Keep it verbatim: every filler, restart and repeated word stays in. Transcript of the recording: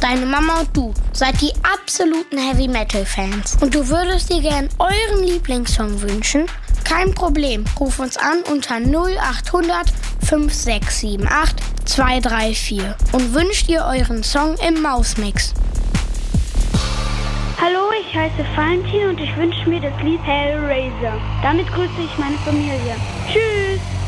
deine Mama und du seid die absoluten Heavy-Metal-Fans und du würdest dir gern euren Lieblingssong wünschen? Kein Problem, ruf uns an unter null achthundert fünf sechs sieben acht zwei drei vier und wünscht ihr euren Song im Mausmix. Hallo, ich heiße Valentin und ich wünsche mir das Lied Hellraiser. Damit grüße ich meine Familie. Tschüss!